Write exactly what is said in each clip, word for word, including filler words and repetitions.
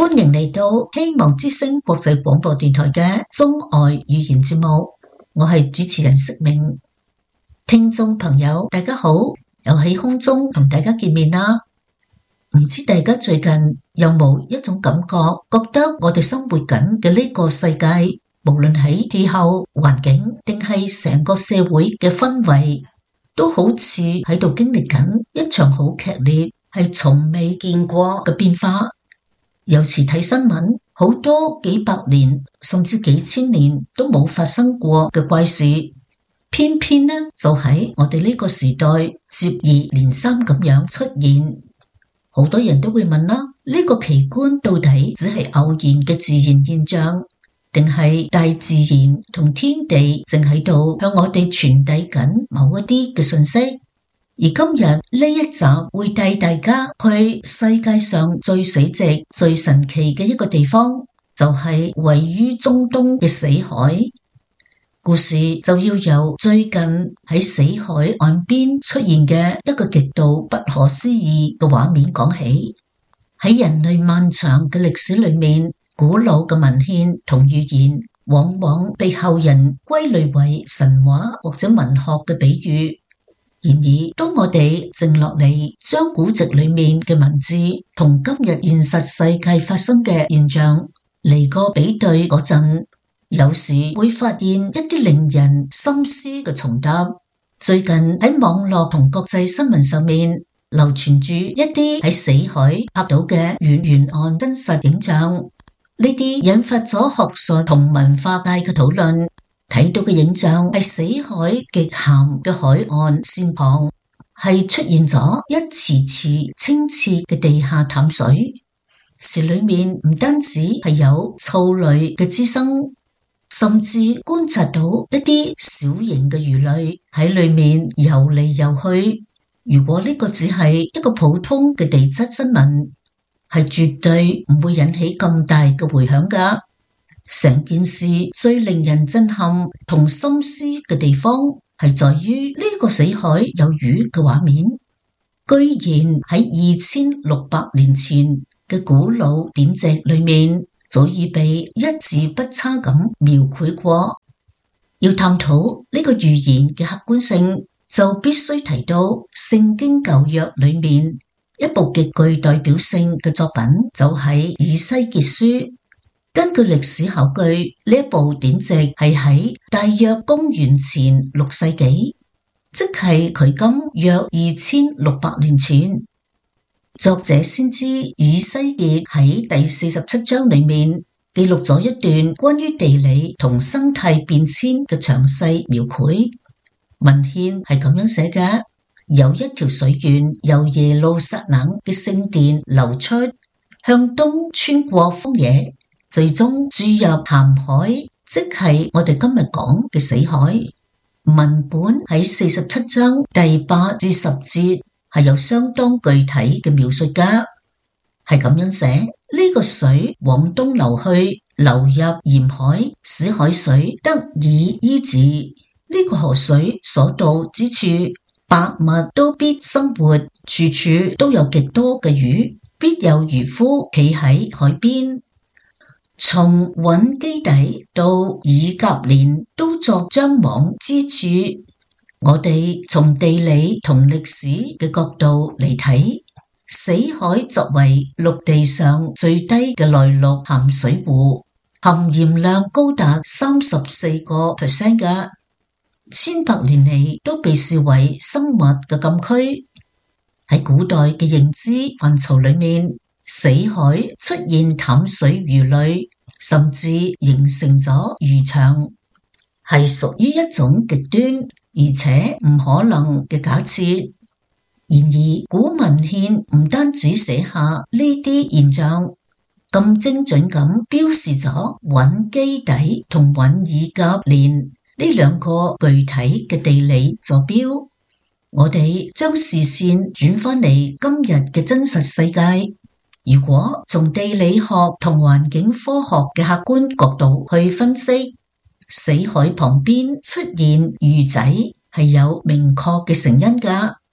歡迎嚟到希望之聲國際廣播電台嘅中外語言節目，我係主持人釋明。聽眾朋友大家好，又喺空中同大家見面啦。唔知大家最近有冇一種感覺，覺得我哋生活緊嘅呢個世界，無論喺氣候、環境定係成個社會嘅氛圍，都好似喺度經歷緊一場好劇烈，係從未見過嘅變化。有時睇新聞，好多幾百年甚至幾千年都冇發生過嘅怪事，偏偏呢就喺我哋呢個時代接二連三咁樣出現。好多人都會問啦，呢個奇觀到底只係偶然嘅自然現象，定係大自然同天地正喺度向我哋傳遞緊某一啲嘅信息？而今日呢一集會帶大家去世界上最死寂、最神奇嘅一個地方，就係位於中東嘅死海。故事就要由最近喺死海岸邊出現嘅一個極度不可思議嘅畫面講起。喺人類漫長嘅歷史裏面，古老嘅文獻同語言往往被後人歸類為神話或者文學嘅比喻。然而，當我哋靜落嚟，將古籍裏面嘅文字同今日現實世界發生嘅現象嚟個比對嗰陣，有時會發現一啲令人深思嘅重疊。最近喺網絡同國際新聞上面流傳住一啲喺死海拍到嘅遠沿岸真實影像，呢啲引發咗學術同文化界嘅討論。睇到嘅影像係死海極鹹嘅海岸線旁，係出現咗一池池清澈嘅地下淡水。池裏面唔單止係有藻類嘅滋生，甚至觀察到一啲小型嘅魚類喺裏面游嚟游去。如果呢個只係一個普通嘅地質新聞，係絕對唔會引起咁大嘅迴響㗎。成件事最令人震撼同深思嘅地方係在於呢個死海有魚嘅畫面，居然喺二千六百年前嘅古老典籍裏面早已被一字不差咁描繪過。要探討呢個預言嘅客觀性，就必須提到聖經舊約裏面一部極具代表性嘅作品，就係以西結書。根據歷史考據，呢一部典籍係喺大約公元前六世紀，即係距今約二千六百年前。作者先知以西結喺第四十七章裏面記錄咗一段關於地理同生態變遷嘅詳細描繪。文獻係咁樣寫嘅：有一條水源由耶路撒冷嘅聖殿流出，向東穿過荒野，最終注入鹹海，即係我哋今日講嘅死海。文本喺四十七章第八至十節係有相當具體嘅描述㗎，係咁樣寫：呢個水往東流去，流入鹽海，使海水得以醫治。呢個河水所到之處，百物都必生活，處處都有極多嘅魚，必有漁夫企喺海邊。從搵基底到以革蓮都作張網之處。我哋從地理同歷史嘅角度嚟睇，死海作為陸地上最低嘅內陸鹹水湖，含鹽量高達三十四個 percent 嘅，千百年嚟都被視為生物嘅禁區。喺古代嘅認知範疇裏面，死海出現淡水魚類，甚至形成咗魚場，係屬於一種極端而且唔可能嘅假設。然而，古文獻唔單止寫下呢啲現象，咁精準咁標示咗搵基底同搵以革蓮呢兩個具體嘅地理坐標。我哋將視線轉返嚟今日嘅真實世界。如果從地理學同環境科學嘅客觀角度去分析，死海旁邊出現魚仔係有明確嘅成因㗎。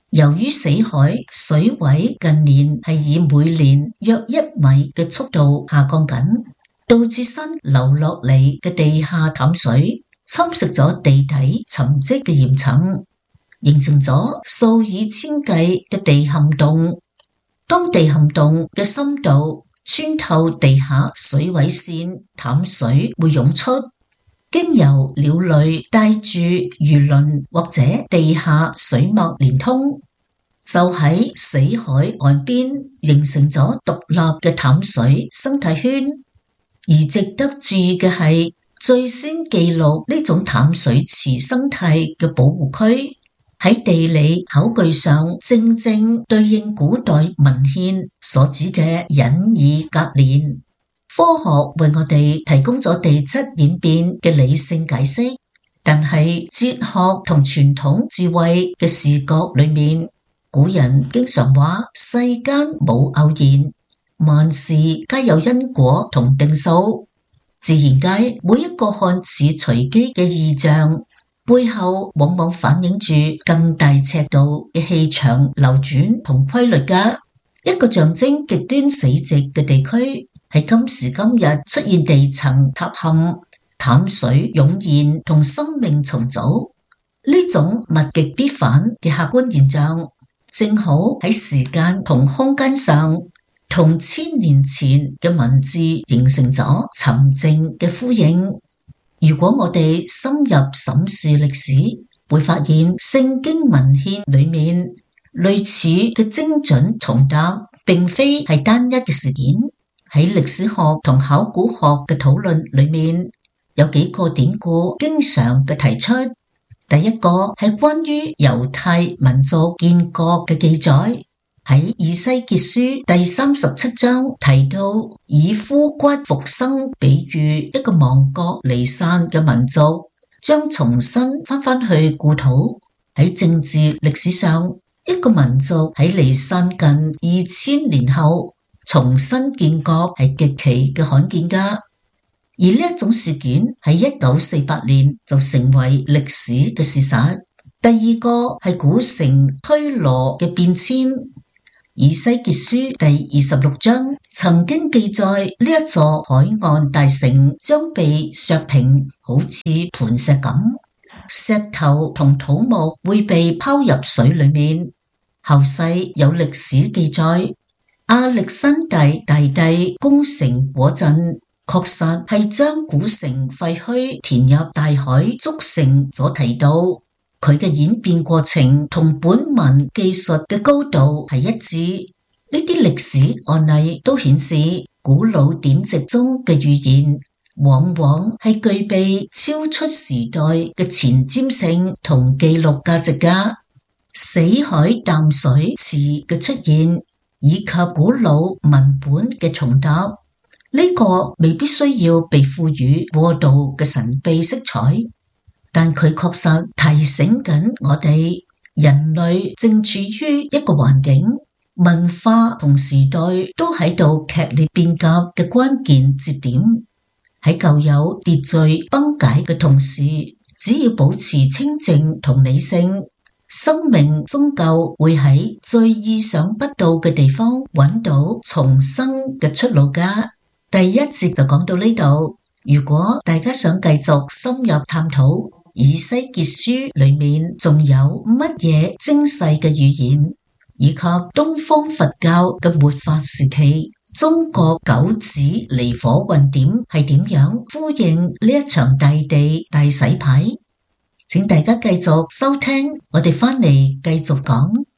由於死海水位近年係以每年約一米嘅速度下降緊，導致新流落嚟嘅地下淡水侵蝕咗地底沉積嘅岩層，形成咗數以千計嘅地陷洞。當地陷洞嘅深度穿透地下水位線，淡水會湧出，經由鳥類帶住魚鱗或者地下水脈連通，就喺死海岸邊形成咗獨立嘅淡水生態圈。而值得注意嘅係，最先記錄呢種淡水池生態嘅保護區，喺地理考據上正正對應古代文獻所指嘅隱耳隔年。科學為我哋提供咗地質演變嘅理性解釋，但係哲學同傳統智慧嘅視角裏面，古人經常話世間冇偶然，萬事皆有因果同定數。自然界每一個看似隨機嘅異象，背後往往反映住更大尺度嘅氣場流轉同規律㗎。一個象徵極端死寂嘅地區，喺今時今日出現地層塌陷、淡水湧現同生命重組，呢種物極必反嘅客觀現象，正好喺時間同空間上同千年前嘅文字形成咗沉靜嘅呼應。如果我哋深入審視歷史，會發現聖經文獻裏面類似嘅精準重答，並非係單一嘅事件。喺歷史學同考古學嘅討論裏面，有幾個典故經常嘅提出。第一個係關於猶太民族建國嘅記載，喺以西結書第三十七章提到以枯骨復生，比喻一個亡國離散嘅民族將重新翻返去故土。喺政治歷史上，一個民族喺離散近二千年後重新建國係極其嘅罕見㗎，而呢一種事件喺一九四八年就成為歷史嘅事實。第二個係古城推羅嘅變遷，以西結書第二十六章曾經記載呢一座海岸大城將被削平，好似磐石咁，石頭同土木會被拋入水裏面。後世有歷史記載，亞歷山大大帝攻城嗰陣，確實係將古城廢墟填入大海築城所提到，佢嘅演變過程同本文技術嘅高度係一致。呢啲歷史案例都顯示，古老典籍中嘅預言往往係具備超出時代嘅前瞻性同記錄價值㗎。死海淡水池嘅出現，以及古老文本嘅重答，呢、這個未必需要被賦予過度嘅神秘色彩，但佢確實提醒緊我哋，人類正處於一個環境、文化同時代都喺度劇烈變革嘅關鍵節點。喺舊有秩序崩解嘅同時，只要保持清靜同理性，生命終究會喺最意想不到嘅地方揾到重生嘅出路㗎。第一節就講到呢度，如果大家想繼續深入探討以西結書裏面仲有乜嘢精細嘅預言，以及東方佛教嘅末法時期中國九子離火運點係點樣呼應呢一場大地大洗牌，請大家繼續收聽，我哋返嚟繼續講。